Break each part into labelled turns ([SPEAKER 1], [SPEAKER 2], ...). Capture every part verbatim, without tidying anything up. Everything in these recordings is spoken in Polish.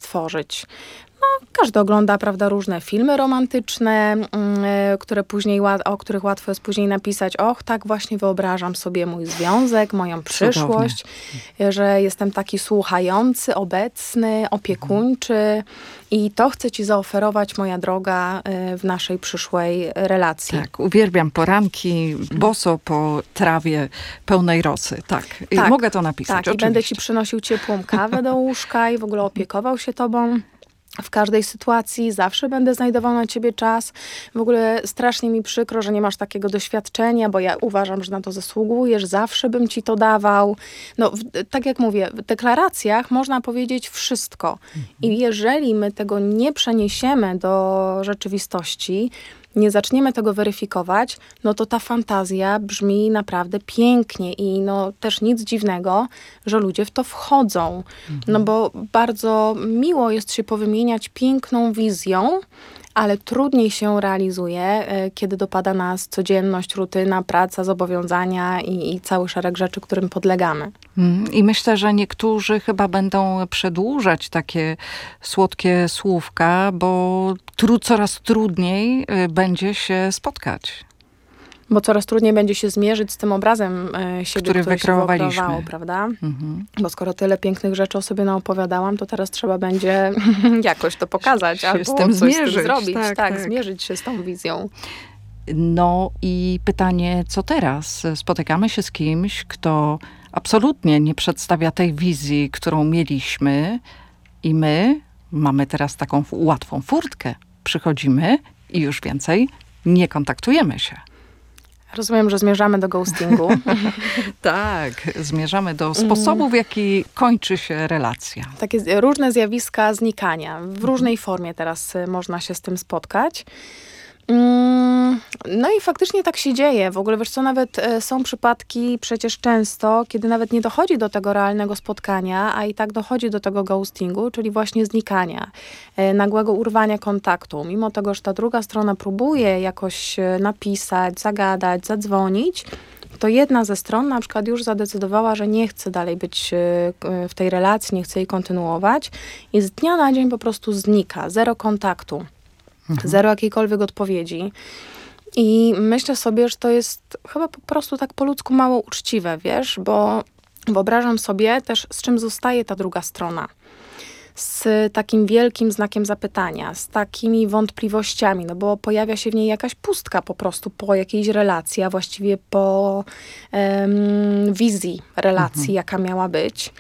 [SPEAKER 1] otworzyć. No, każdy ogląda, prawda, różne filmy romantyczne, yy, które później, o których łatwo jest później napisać, och, tak właśnie wyobrażam sobie mój związek, moją przyszłość, Cudownie. Że jestem taki słuchający, obecny, opiekuńczy i to chcę ci zaoferować, moja droga, yy, w naszej przyszłej relacji.
[SPEAKER 2] Tak, uwielbiam poranki, boso po trawie pełnej rosy. Tak, I
[SPEAKER 1] tak
[SPEAKER 2] mogę to napisać,
[SPEAKER 1] Tak,
[SPEAKER 2] oczywiście.
[SPEAKER 1] i będę ci przynosił ciepłą kawę do łóżka i w ogóle opiekował się tobą. W każdej sytuacji zawsze będę znajdował na ciebie czas. W ogóle strasznie mi przykro, że nie masz takiego doświadczenia, bo ja uważam, że na to zasługujesz. Zawsze bym ci to dawał. No, w, tak jak mówię, w deklaracjach można powiedzieć wszystko. Mhm. I jeżeli my tego nie przeniesiemy do rzeczywistości, nie zaczniemy tego weryfikować, no to ta fantazja brzmi naprawdę pięknie i no też nic dziwnego, że ludzie w to wchodzą. Mhm. No bo bardzo miło jest się powymieniać piękną wizją, ale trudniej się realizuje, kiedy dopada nas codzienność, rutyna, praca, zobowiązania i, i cały szereg rzeczy, którym podlegamy.
[SPEAKER 2] I myślę, że niektórzy chyba będą przedłużać takie słodkie słówka, bo tru, coraz trudniej będzie się spotkać.
[SPEAKER 1] Bo coraz trudniej będzie się zmierzyć z tym obrazem e, siebie,
[SPEAKER 2] który
[SPEAKER 1] który
[SPEAKER 2] wykreowaliśmy.
[SPEAKER 1] się wykreowało, prawda?
[SPEAKER 2] Mhm.
[SPEAKER 1] Bo skoro tyle pięknych rzeczy o sobie naopowiadałam, to teraz trzeba będzie jakoś to pokazać,
[SPEAKER 2] się
[SPEAKER 1] albo
[SPEAKER 2] z tym
[SPEAKER 1] coś
[SPEAKER 2] zmierzyć.
[SPEAKER 1] z tym zrobić.
[SPEAKER 2] Tak,
[SPEAKER 1] tak,
[SPEAKER 2] tak,
[SPEAKER 1] zmierzyć się z tą wizją.
[SPEAKER 2] No i pytanie, co teraz? Spotykamy się z kimś, kto absolutnie nie przedstawia tej wizji, którą mieliśmy i my mamy teraz taką łatwą furtkę. Przychodzimy i już więcej nie kontaktujemy się.
[SPEAKER 1] Rozumiem, że zmierzamy do ghostingu.
[SPEAKER 2] Tak, zmierzamy do sposobu, w jaki kończy się relacja.
[SPEAKER 1] Takie różne zjawiska znikania. W różnej formie teraz można się z tym spotkać. No i faktycznie tak się dzieje. W ogóle wiesz co, nawet są przypadki przecież często, kiedy nawet nie dochodzi do tego realnego spotkania, a i tak dochodzi do tego ghostingu, czyli właśnie znikania, nagłego urwania kontaktu. Mimo tego, że ta druga strona próbuje jakoś napisać, zagadać, zadzwonić, to jedna ze stron na przykład już zadecydowała, że nie chce dalej być w tej relacji, nie chce jej kontynuować i z dnia na dzień po prostu znika, zero kontaktu. Mhm. Zero jakiejkolwiek odpowiedzi. I myślę sobie, że to jest chyba po prostu tak po ludzku mało uczciwe, wiesz, bo wyobrażam sobie też, z czym zostaje ta druga strona. Z takim wielkim znakiem zapytania, z takimi wątpliwościami, no bo pojawia się w niej jakaś pustka po prostu po jakiejś relacji, a właściwie po um, wizji relacji, mhm. jaka miała być.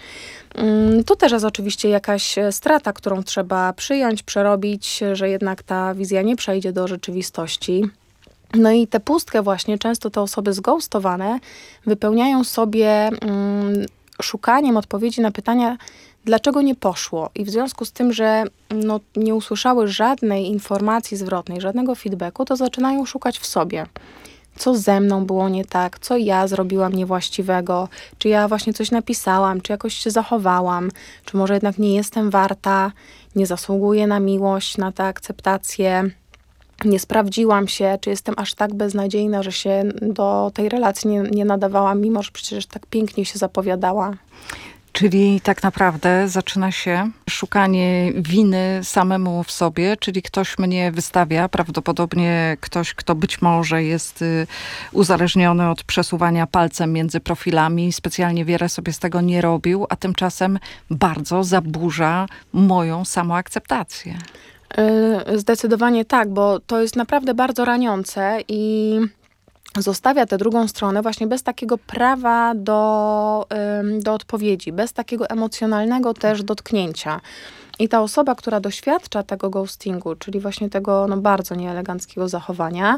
[SPEAKER 1] To też jest oczywiście jakaś strata, którą trzeba przyjąć, przerobić, że jednak ta wizja nie przejdzie do rzeczywistości. No i tę pustkę właśnie często te osoby zghostowane wypełniają sobie um, szukaniem odpowiedzi na pytania, dlaczego nie poszło. I w związku z tym, że no, nie usłyszały żadnej informacji zwrotnej, żadnego feedbacku, to zaczynają szukać w sobie. Co ze mną było nie tak, co ja zrobiłam niewłaściwego, czy ja właśnie coś napisałam, czy jakoś się zachowałam, czy może jednak nie jestem warta, nie zasługuję na miłość, na tę akceptację, nie sprawdziłam się, czy jestem aż tak beznadziejna, że się do tej relacji nie, nie nadawałam, mimo że przecież tak pięknie się zapowiadała.
[SPEAKER 2] Czyli tak naprawdę zaczyna się szukanie winy samemu w sobie, czyli ktoś mnie wystawia, prawdopodobnie ktoś, kto być może jest uzależniony od przesuwania palcem między profilami, specjalnie wiele sobie z tego nie robił, a tymczasem bardzo zaburza moją samoakceptację.
[SPEAKER 1] Zdecydowanie tak, bo to jest naprawdę bardzo raniące i zostawia tę drugą stronę właśnie bez takiego prawa do, do odpowiedzi, bez takiego emocjonalnego też dotknięcia. I ta osoba, która doświadcza tego ghostingu, czyli właśnie tego no, bardzo nieeleganckiego zachowania,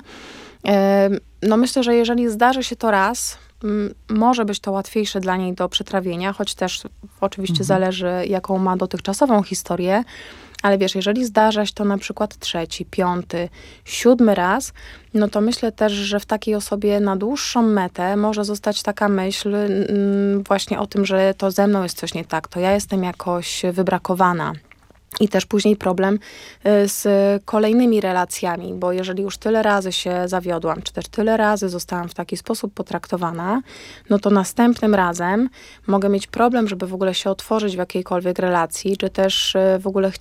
[SPEAKER 1] no myślę, że jeżeli zdarzy się to raz, może być to łatwiejsze dla niej do przetrawienia, choć też oczywiście mhm. zależy, jaką ma dotychczasową historię. Ale wiesz, jeżeli zdarza się to na przykład trzeci, piąty, siódmy raz, no to myślę też, że w takiej osobie na dłuższą metę może zostać taka myśl mm, właśnie o tym, że to ze mną jest coś nie tak, to ja jestem jakoś wybrakowana. I też później problem z kolejnymi relacjami, bo jeżeli już tyle razy się zawiodłam, czy też tyle razy zostałam w taki sposób potraktowana, no to następnym razem mogę mieć problem, żeby w ogóle się otworzyć w jakiejkolwiek relacji, czy też w ogóle